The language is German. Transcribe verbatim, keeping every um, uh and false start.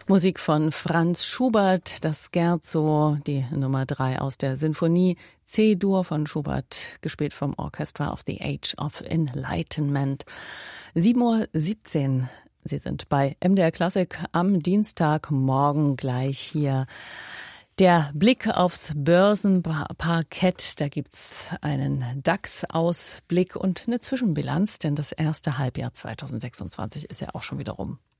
Musik von Franz Schubert, das Scherzo, die Nummer drei aus der Sinfonie C-Dur von Schubert, gespielt vom Orchestra of the Age of Enlightenment. sieben Uhr siebzehn. Sie sind bei M D R Klassik am Dienstagmorgen gleich hier. Der Blick aufs Börsenparkett, da gibt's einen DAX-Ausblick und eine Zwischenbilanz, denn das erste Halbjahr zweitausendsechsundzwanzig ist ja auch schon wieder rum.